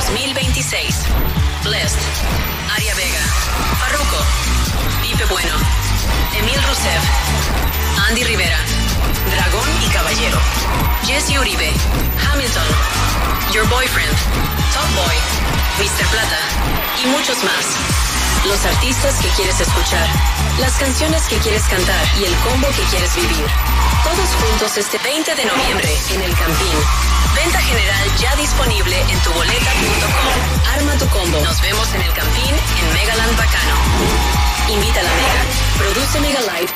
2026. Blessed, Aria Vega, Farruko, Pipe Bueno, Emil Rusev, Andy Rivera, Dragón y Caballero, Jesse Uribe, Hamilton, Your Boyfriend, Top Boy, Mr. Plata y muchos más. Los artistas que quieres escuchar, las canciones que quieres cantar y el combo que quieres vivir. Todos juntos este 20 de noviembre en El Campín. Venta general ya disponible en tuboleta.com. Arma tu combo. Nos vemos en El Campín en Megaland Bacano. Invita a la Mega. Produce Mega Live.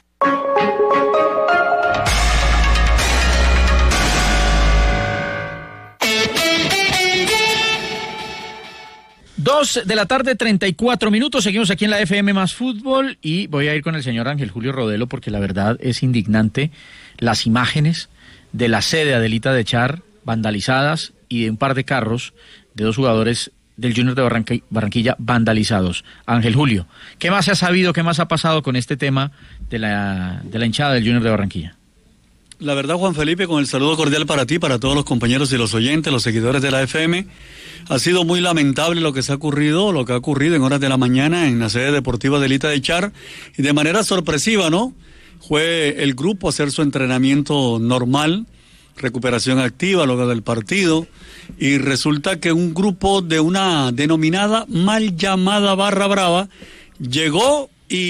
2:34 p.m. Seguimos aquí en la FM Más Fútbol y voy a ir con el señor Ángel Julio Rodelo porque la verdad es indignante las imágenes de la sede Adelita de Char vandalizadas y de un par de carros de dos jugadores del Junior de Barranquilla vandalizados. Ángel Julio, ¿qué más se ha sabido, qué más ha pasado con este tema de la hinchada del Junior de Barranquilla? La verdad, Juan Felipe, con el saludo cordial para ti, para todos los compañeros y los oyentes, los seguidores de la FM, ha sido muy lamentable lo que ha ocurrido en horas de la mañana en la sede deportiva Adelita de Char, y de manera sorpresiva, ¿no? Fue el grupo a hacer su entrenamiento normal, recuperación activa luego del partido, y resulta que un grupo de una denominada mal llamada Barra Brava llegó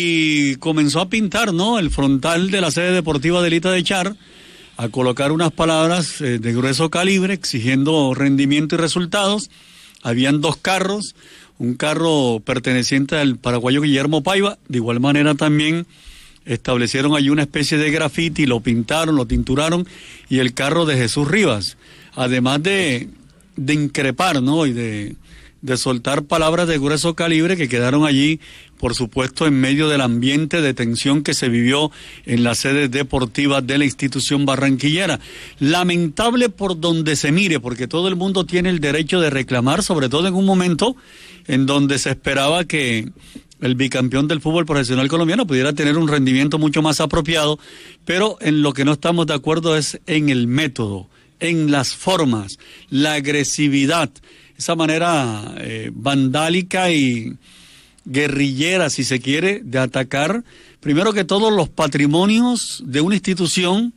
y comenzó a pintar, ¿no?, el frontal de la sede deportiva Adelita de Char, a colocar unas palabras de grueso calibre exigiendo rendimiento y resultados. Habían dos carros, un carro perteneciente al paraguayo Guillermo Paiva, de igual manera también establecieron allí una especie de grafiti, lo pintaron, lo tinturaron, y el carro de Jesús Rivas, además de increpar, ¿no?, y de soltar palabras de grueso calibre que quedaron allí, por supuesto, en medio del ambiente de tensión que se vivió en la sede deportiva de la institución barranquillera. Lamentable por donde se mire, porque todo el mundo tiene el derecho de reclamar, sobre todo en un momento en donde se esperaba que el bicampeón del fútbol profesional colombiano pudiera tener un rendimiento mucho más apropiado, pero en lo que no estamos de acuerdo es en el método, en las formas, la agresividad, esa manera vandálica y guerrillera, si se quiere, de atacar, primero que todo, los patrimonios de una institución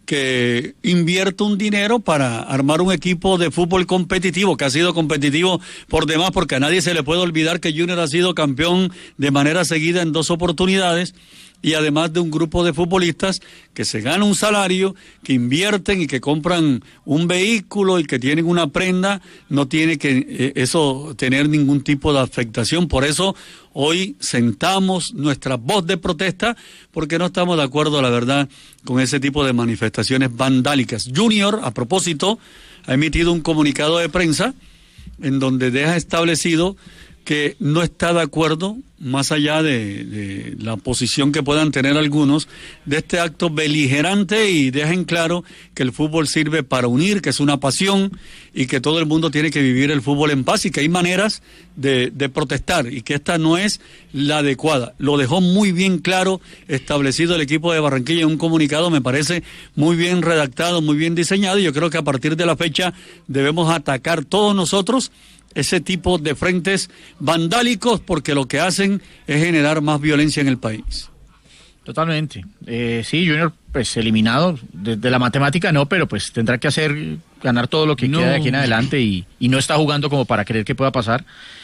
que invierte un dinero para armar un equipo de fútbol competitivo, que ha sido competitivo por demás, porque a nadie se le puede olvidar que Junior ha sido campeón de manera seguida en 2 oportunidades, y además de un grupo de futbolistas que se gana un salario, que invierten y que compran un vehículo y que tienen una prenda, no tiene que eso tener ningún tipo de afectación. Por eso hoy sentamos nuestra voz de protesta, porque no estamos de acuerdo, la verdad, con ese tipo de manifestaciones vandálicas. Junior, a propósito, ha emitido un comunicado de prensa en donde deja establecido que no está de acuerdo, más allá de la posición que puedan tener algunos, de este acto beligerante, y dejen claro que el fútbol sirve para unir, que es una pasión y que todo el mundo tiene que vivir el fútbol en paz, y que hay maneras de protestar y que esta no es la adecuada. Lo dejó muy bien claro, establecido el equipo de Barranquilla en un comunicado, me parece muy bien redactado, muy bien diseñado, y yo creo que a partir de la fecha debemos atacar todos nosotros ese tipo de frentes vandálicos, porque lo que hacen es generar más violencia en el país. Totalmente. Sí, Junior, pues eliminado de la matemática no, pero pues tendrá que ganar todo lo que queda de aquí en adelante, y no está jugando como para creer que pueda pasar,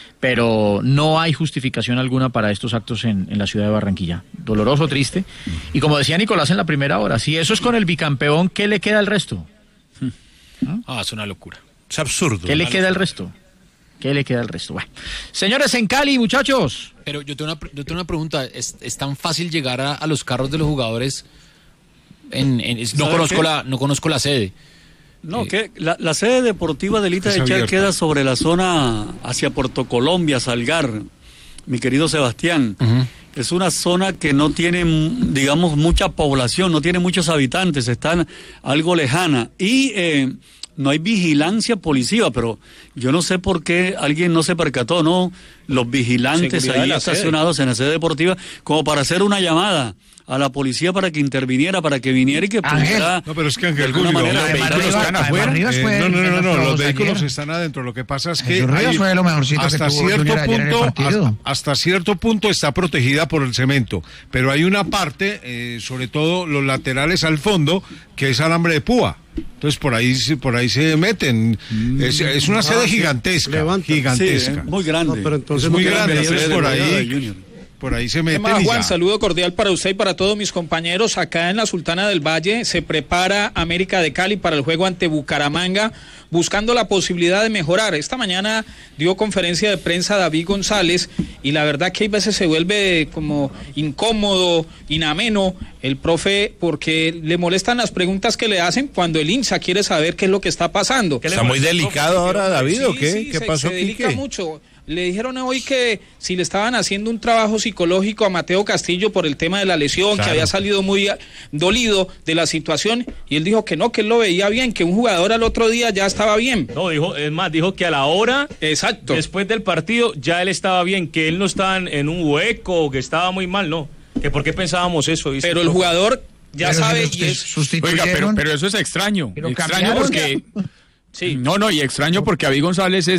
pero no hay justificación alguna para estos actos en la ciudad de Barranquilla. Doloroso, triste, y como decía Nicolás en la primera hora, si eso es con el bicampeón, ¿qué le queda al resto? Es una locura, es absurdo. ¿Qué le queda al resto? ¿Qué le queda al resto? Bueno, señores, en Cali, muchachos. Pero yo tengo una pregunta. ¿Es tan fácil llegar a los carros de los jugadores? No conozco la sede. No, que la sede deportiva de Adelita de Char queda sobre la zona hacia Puerto Colombia, Salgar, mi querido Sebastián. Uh-huh. Es una zona que no tiene, digamos, mucha población, no tiene muchos habitantes, está algo lejana, y no hay vigilancia policiva, pero yo no sé por qué alguien no se percató, ¿no? Los vigilantes ahí estacionados en la sede deportiva, como para hacer una llamada a la policía para que interviniera, para que viniera y que pudiera... No, pero es que Ángel de alguna Julio, manera, los vehículos están afuera. No, los vehículos están adentro. Lo que pasa es que fue lo mejorcito hasta que tuvo Junior ayer en el partido. hasta cierto punto está protegida por el cemento, pero hay una parte, sobre todo los laterales al fondo, que es alambre de púa. Entonces por ahí se meten. Es una sede gigantesca. Gigantesca. Sí, muy grande. No, pero entonces es muy grande. Entonces por ahí se meten. Juan, saludo cordial para usted y para todos mis compañeros. Acá en la Sultana del Valle se prepara América de Cali para el juego ante Bucaramanga, buscando la posibilidad de mejorar. Esta mañana dio conferencia de prensa David González y la verdad que hay veces se vuelve como incómodo, inameno el profe, porque le molestan las preguntas que le hacen cuando el hincha quiere saber qué es lo que está pasando. ¿Está muy delicado ahora, David, o qué? Sí, ¿Qué pasó se aquí? delica mucho. Le dijeron hoy que si le estaban haciendo un trabajo psicológico a Mateo Castillo por el tema de la lesión, claro, que había salido muy dolido de la situación, y él dijo que no, que él lo veía bien, que un jugador al otro día ya estaba bien. No, dijo que a la hora, exacto, después del partido, ya él estaba bien, que él no estaba en un hueco, que estaba muy mal, no. Que por qué pensábamos eso. Pero el jugador ya sabe y es... Oiga, pero eso es extraño. Extraño porque... Sí. No, y extraño porque David González es